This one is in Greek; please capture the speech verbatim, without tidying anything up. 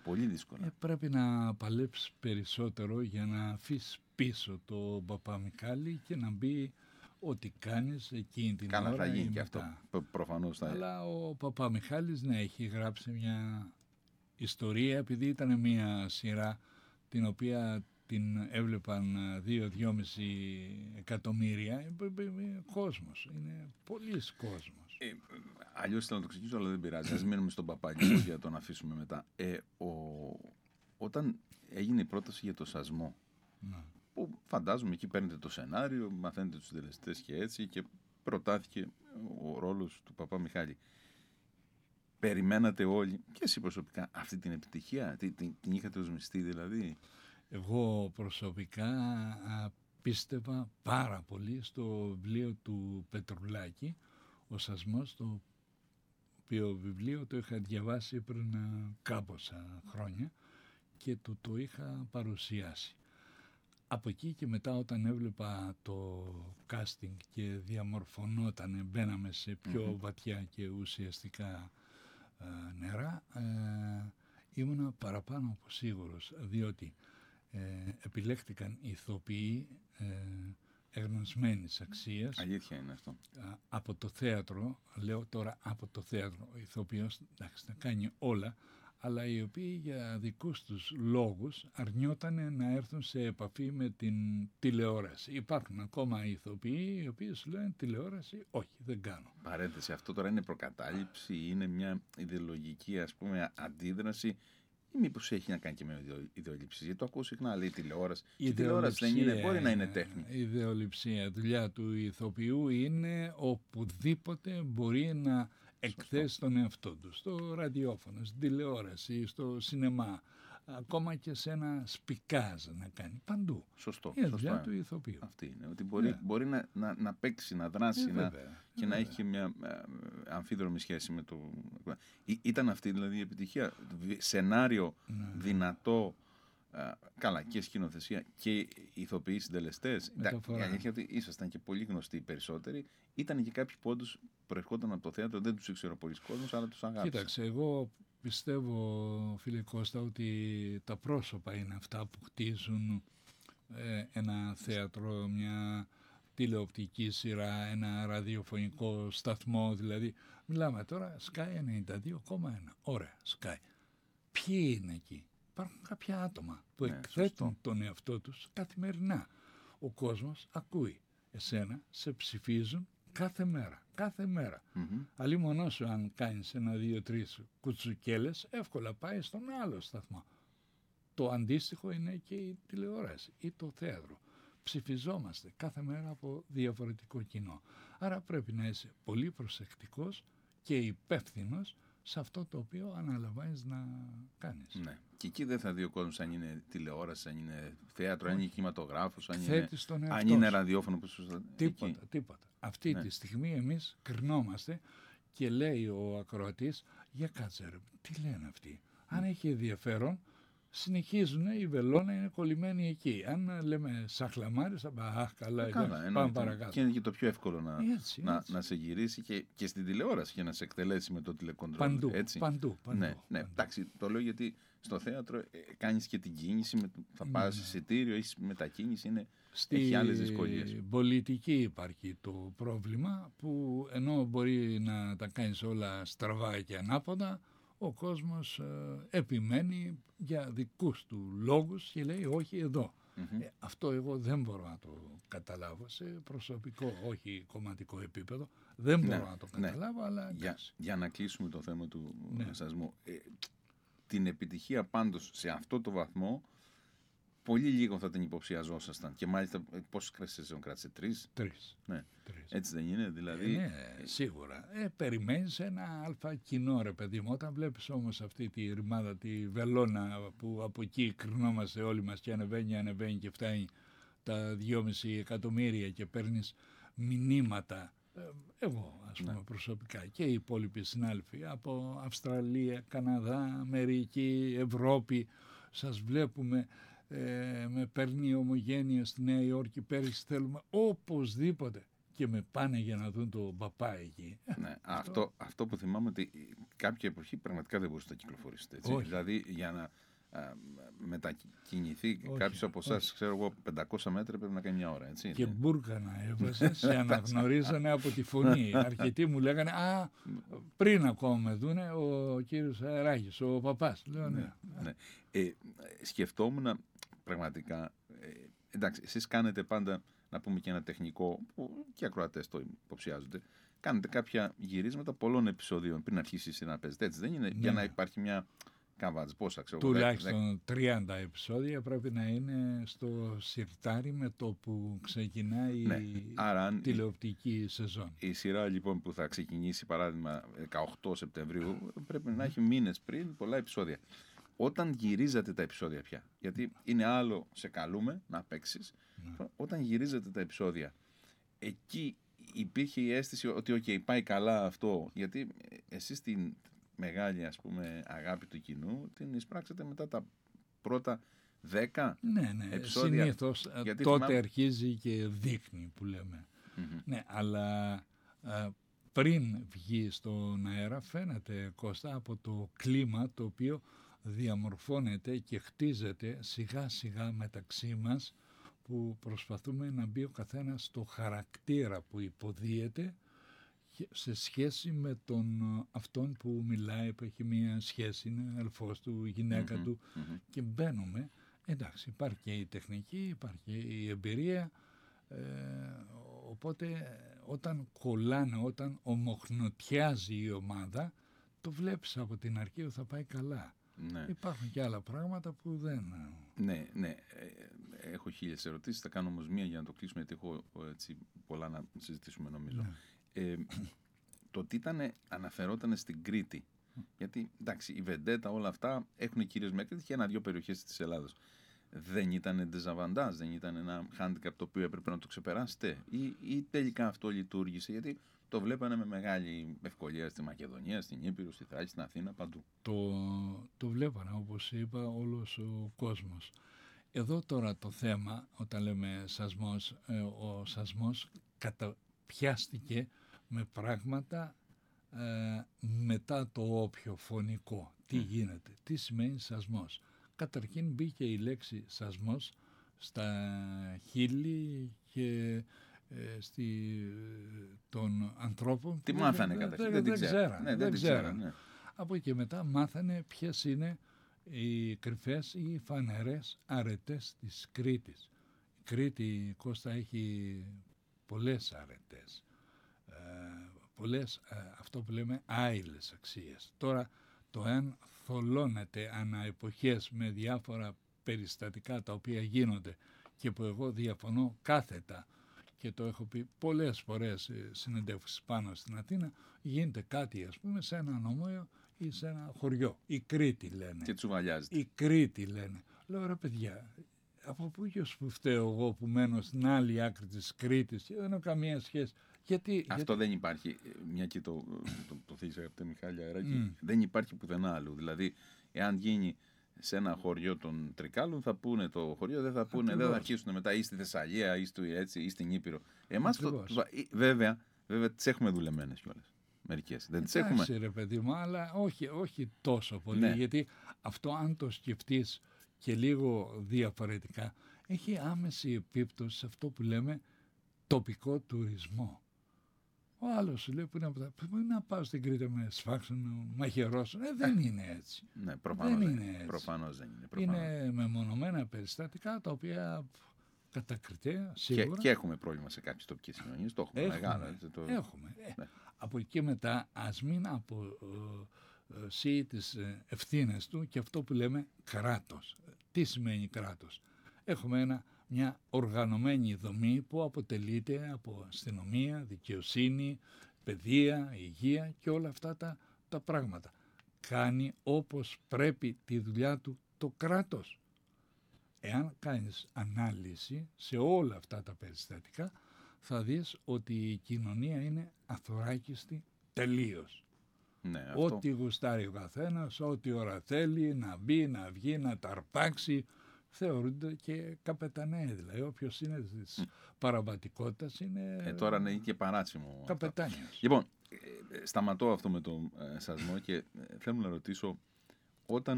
Πολύ δύσκολα. Ε, πρέπει να παλέψεις περισσότερο για να αφήσεις πίσω το Παπαμιχάλη και να μπει ό,τι κάνεις εκείνη την Καλά, ώρα θα γίνει ή και μετά. αυτό. Προφανώς θα. Αλλά ο Παπαμιχάλης, ναι, έχει γράψει μια ιστορία, επειδή ήταν μια σειρά την οποία την έβλεπαν δύο-δυόμισι εκατομμύρια, κόσμος, είναι πολύς κόσμος. Ε, αλλιώς θέλω να το ξεκινήσω, αλλά δεν πειράζει. Ας μείνουμε στον παπά για να τον αφήσουμε μετά. Ε, ο... Όταν έγινε η πρόταση για το Σασμό, Να. που φαντάζομαι εκεί παίρνετε το σενάριο, μαθαίνετε τους συντελεστές και έτσι, και προτάθηκε ο ρόλος του Παπαμιχάλη. Περιμένατε όλοι, και εσύ προσωπικά, αυτή την επιτυχία, την, την, την είχατε ως μισθή δηλαδή? Εγώ προσωπικά πίστευα πάρα πολύ στο βιβλίο του Πετρουλάκη, ο Σασμός, το οποίο βιβλίο το είχα διαβάσει πριν κάμποσα χρόνια και του το είχα παρουσιάσει. Από εκεί και μετά, όταν έβλεπα το casting και διαμορφωνόταν, μπαίναμε σε πιο mm-hmm. βαθιά και ουσιαστικά ε, νερά, ε, ήμουνα παραπάνω από σίγουρος, διότι ε, επιλέχτηκαν ηθοποιοί ε, εγνωσμένης αξίας. Αλήθεια είναι αυτό. Α, από το θέατρο, λέω τώρα από το θέατρο, ο ηθοποιός, εντάξει, να κάνει όλα, αλλά οι οποίοι για δικούς τους λόγους αρνιότανε να έρθουν σε επαφή με την τηλεόραση. Υπάρχουν ακόμα ηθοποιοί οι οποίοι σου λένε τηλεόραση, όχι, δεν κάνω. Παρένθεση, αυτό τώρα είναι προκατάληψη, είναι μια ιδεολογική, ας πούμε, αντίδραση, ή μήπως έχει να κάνει και με ιδεολειψία? Γιατί το ακούω συχνά, λέει τηλεόραση. Η τηλεόραση δεν είναι, μπορεί να είναι τέχνη. Η ιδεολειψία, δουλειά του ηθοποιού είναι οπουδήποτε μπορεί να εκθέσει τον εαυτό του, στο ραδιόφωνο, στην τηλεόραση, στο σινεμά, ακόμα και σε ένα σπικάζ να κάνει, παντού. Σωστό. Είναι δουλειά του ηθοποιού. Αυτή είναι, ότι μπορεί, yeah. μπορεί να, να, να παίξει, να δράσει, ε, να, βέβαια, και βέβαια. να έχει και μια ε, αμφίδρομη σχέση με το... Ή, ήταν αυτή δηλαδή η επιτυχία, σενάριο yeah. δυνατό, Uh, καλά, και σκηνοθεσία και ηθοποιοί συντελεστές. Η αλήθεια ότι ήσασταν και πολύ γνωστοί οι περισσότεροι. Ήταν και κάποιοι που όντως προερχόταν από το θέατρο, δεν τους ήξερε ο πολλής κόσμος, αλλά τους αγάπησε. Κοίταξε, εγώ πιστεύω, φίλε Κώστα, ότι τα πρόσωπα είναι αυτά που χτίζουν ε, ένα θέατρο, μια τηλεοπτική σειρά, ένα ραδιοφωνικό σταθμό. Δηλαδή, μιλάμε τώρα Sky ενενήντα δύο κόμμα ένα. Ωραία, Sky. Ποιοι είναι εκεί? Υπάρχουν κάποια άτομα που ναι, εκθέτουν σωστό. τον εαυτό τους καθημερινά. Ο κόσμος ακούει εσένα, σε ψηφίζουν κάθε μέρα, κάθε μέρα. Mm-hmm. Αλλή μονό σου αν κάνεις ένα, δύο, τρεις κουτσουκέλες, εύκολα πάει στον άλλο σταθμό. Το αντίστοιχο είναι και η τηλεόραση ή το θέατρο. Ψηφιζόμαστε κάθε μέρα από διαφορετικό κοινό. Άρα πρέπει να είσαι πολύ προσεκτικός και υπεύθυνος σε αυτό το οποίο αναλαμβάνεις να κάνεις. Ναι. Και εκεί δεν θα δει ο κόσμος αν είναι τηλεόραση, αν είναι θέατρο, αν είναι κινηματογράφος, αν είναι, αν είναι ραδιόφωνο. Τίποτα, εκεί. τίποτα. Αυτή ναι. τη στιγμή εμείς κρινόμαστε και λέει ο ακροατής, για κάτσε ρε, τι λένε αυτοί. Αν έχει ενδιαφέρον, συνεχίζουν, η βελόνα είναι κολλημένη εκεί. Αν λέμε σαχλαμάρες, αχ, καλά, ε, καλά εντάξει, πάμε παρακάτω. Και είναι και το πιο εύκολο να, έτσι, να, έτσι. να σε γυρίσει και, και στην τηλεόραση και να σε εκτελέσει με το τηλεκοντρόλ. Παντού, έτσι. παντού, παντού. Ναι, ναι. παντού. Εντάξει, το λέω γιατί στο θέατρο ε, κάνεις και την κίνηση, με, θα πας ναι. εισιτήριο, έχεις μετακίνηση, είναι, έχει άλλες δυσκολίες. Στην πολιτική υπάρχει το πρόβλημα που ενώ μπορεί να τα κάνεις όλα στραβά και ανάποδα, ο κόσμος ε, επιμένει για δικούς του λόγους και λέει όχι εδώ. Mm-hmm. Ε, αυτό εγώ δεν μπορώ να το καταλάβω σε προσωπικό, όχι κομματικό επίπεδο. Δεν μπορώ ναι, να το καταλάβω, ναι. αλλά... Για, για να κλείσουμε το θέμα του ναι. Σασμού. Ε, την επιτυχία πάντως σε αυτό το βαθμό, πολύ λίγο θα την υποψιαζόσασταν. Και μάλιστα πόσες σεζόν κράτησε, τρεις? Τρεις. Ναι. Τρεις. Έτσι δεν είναι, δηλαδή. Ε, ναι, σίγουρα. Ε, περιμένεις ένα αλφα κοινό, ρε παιδί μου. Όταν βλέπεις όμως αυτή τη ρημάδα, τη βελόνα που από εκεί κρινόμαστε όλοι μας και ανεβαίνει, ανεβαίνει και φτάνει τα δυόμισι εκατομμύρια και παίρνεις μηνύματα. Εγώ ας πούμε ναι. προσωπικά και οι υπόλοιποι συνάδελφοι από Αυστραλία, Καναδά, Αμερική, Ευρώπη, σας βλέπουμε. Ε, με παίρνει η Ομογένεια στη Νέα Υόρκη, πέρυσι θέλουμε οπωσδήποτε. και με πάνε για να δουν το παπά εκεί. Ναι, αυτό, αυτό που θυμάμαι ότι κάποια εποχή πραγματικά δεν μπορούσατε να κυκλοφορήσετε. Έτσι. Δηλαδή για να α, μετακινηθεί κάποιος από εσάς, ξέρω εγώ, πεντακόσια μέτρα πρέπει να κάνει μια ώρα. Έτσι, και ναι. Μπουρκα να έβαζε, σε αναγνωρίζανε από τη φωνή. Αρκετοί μου λέγανε, α, πριν ακόμα με δούνε, ο κύριος Αεράκης, ο παπάς. Λέω, ναι. ναι, ναι. Ε, σκεφτόμουν πραγματικά, ε, εντάξει, εσείς κάνετε πάντα, να πούμε και ένα τεχνικό, που και οι ακροατές το υποψιάζονται, κάνετε κάποια γυρίσματα πολλών επεισοδίων πριν αρχίσει η σειρά να παίζετε. Έτσι δεν είναι, ναι. Για να υπάρχει μια καβάτζ, πόσα ξέρω. Τουλάχιστον τριάντα επεισόδια πρέπει να είναι στο σιρτάρι με το που ξεκινάει ναι. η Άρα, τηλεοπτική σεζόν. Η σειρά λοιπόν που θα ξεκινήσει παράδειγμα δεκαοκτώ Σεπτεμβρίου πρέπει να έχει μήνες πριν πολλά επεισόδια. Όταν γυρίζατε τα επεισόδια πια, γιατί είναι άλλο σε καλούμε να παίξεις, ναι. Όταν γυρίζατε τα επεισόδια, εκεί υπήρχε η αίσθηση ότι okay, πάει καλά αυτό, γιατί εσείς την μεγάλη ας πούμε αγάπη του κοινού την εισπράξατε μετά τα πρώτα δέκα ναι, ναι. επεισόδια. Συνήθως γιατί τότε θυμάμαι... αρχίζει και δείχνει που λέμε. Mm-hmm. Ναι, αλλά α, πριν βγει στον αέρα φαίνεται, Κώστα, από το κλίμα το οποίο διαμορφώνεται και χτίζεται σιγά σιγά μεταξύ μας, που προσπαθούμε να μπει ο καθένας στο χαρακτήρα που υποδίεται σε σχέση με τον αυτόν που μιλάει, που έχει μια σχέση, είναι ελφός του, γυναίκα mm-hmm, του mm-hmm. και μπαίνουμε, εντάξει, υπάρχει και η τεχνική, υπάρχει και η εμπειρία, ε, οπότε όταν κολλάνε, όταν ομοχνοτιάζει η ομάδα, το βλέπεις από την αρχή ότι θα πάει καλά. Ναι. Υπάρχουν και άλλα πράγματα που δεν... Ναι, ναι. Ε, έχω χίλιες ερωτήσεις, θα κάνω όμως μία για να το κλείσουμε, γιατί έχω έτσι, πολλά να συζητήσουμε νομίζω. Ναι. Ε, το τι ήταν, αναφερόταν στην Κρήτη. Γιατί, εντάξει, η Βεντέτα, όλα αυτά έχουν κυρίως με Κρήτη και ένα-δυο περιοχές της Ελλάδος. Δεν ήταν ντεζαβαντάζ, δεν ήταν ένα handicap το οποίο έπρεπε να το ξεπεράσετε, ή, ή τελικά αυτό λειτουργήσε, γιατί το βλέπανε με μεγάλη ευκολία στη Μακεδονία, στην Ήπειρο, στη Θράκη, στην Αθήνα, παντού. Το, το βλέπανε, όπως είπα, όλος ο κόσμος. Εδώ τώρα το θέμα, όταν λέμε σασμός, ε, ο σασμός καταπιάστηκε με πράγματα ε, μετά το όποιο φωνικό. Τι mm. γίνεται, τι σημαίνει σασμός. Καταρχήν μπήκε η λέξη σασμός στα χείλη και ε, στη, των ανθρώπων. Τι μάθανε δεν, καταρχήν, δεν, δεν, δεν ξέραν. Ναι, δεν ξέραν. Ναι. Από εκεί μετά μάθανε ποιες είναι οι κρυφές ή οι φανερές αρετές της Κρήτης. Η Κρήτη, Κώστα, έχει πολλές αρετές. Ε, πολλές, ε, αυτό που λέμε, άειλες αξίες. Τώρα, το εάν θολώνεται ανά εποχές με διάφορα περιστατικά τα οποία γίνονται και που εγώ διαφωνώ κάθετα και το έχω πει πολλές φορές συνεντεύξεις πάνω στην Αθήνα, γίνεται κάτι ας πούμε σε ένα νομό ή σε ένα χωριό. Η Κρήτη λένε. Και τσουβαλιάζεται. Η Κρήτη λένε. Λέω ρε παιδιά, από πού και ως που φταίω εγώ που μένω στην άλλη άκρη της Κρήτης και δεν έχω καμία σχέση. Γιατί, αυτό γιατί... δεν υπάρχει, μια και το, το, το θες αγαπητέ Μιχάλη Αεράκη, mm. δεν υπάρχει πουθενά άλλου. Δηλαδή, εάν γίνει σε ένα χωριό των Τρικάλων, θα πούνε το χωριό, δεν θα πούνε, δεν θα αρχίσουν μετά ή στη Θεσσαλία ή, στο, έτσι, ή στην Ήπειρο. Εμάς το, το, βέβαια, βέβαια τις έχουμε δουλεμένες κιόλας. Μερικές. Δεν τις έχουμε. Εντάξει ρε παιδί μου, αλλά όχι, όχι τόσο πολύ, ναι. γιατί αυτό αν το σκεφτείς και λίγο διαφορετικά, έχει άμεση επίπτωση σε αυτό που λέμε τοπικό τουρισμό. Ο άλλος σου λέει που είναι, που είναι να πάω στην Κρήτη με σφάξουν, μαχαιρώσουν. Ε, δεν είναι έτσι. Ναι, προφανώς δεν, δεν είναι έτσι. Προφανώς δεν είναι. Προφανώς. Είναι μεμονωμένα περιστατικά τα οποία κατακριτέα σίγουρα. Και, και έχουμε πρόβλημα σε κάποιες τοπικές κοινωνίες. Το έχουμε, έχουμε μεγάλο. Έτσι, το... Έχουμε. Ναι. Ε, από εκεί μετά ας μην αποσύει τις ευθύνες του και αυτό που λέμε κράτος. Τι σημαίνει κράτος? Έχουμε ένα μια οργανωμένη δομή που αποτελείται από αστυνομία, δικαιοσύνη, παιδεία, υγεία και όλα αυτά τα, τα πράγματα. Κάνει όπως πρέπει τη δουλειά του το κράτος. Εάν κάνεις ανάλυση σε όλα αυτά τα περιστατικά, θα δεις ότι η κοινωνία είναι αθωράκιστη τελείως. Ναι, αυτό... Ό,τι γουστάρει ο καθένας, ό,τι ώρα θέλει να μπει, να βγει, να ταρπάξει θεωρούνται και καπεταναίοι. Δηλαδή όποιος είναι της mm. παραβατικότητας είναι ε, τώρα είναι και παράτσιμο. Καπετάνιος. Λοιπόν, ε, σταματώ αυτό με τον ε, σασμό και ε, θέλω να ρωτήσω, όταν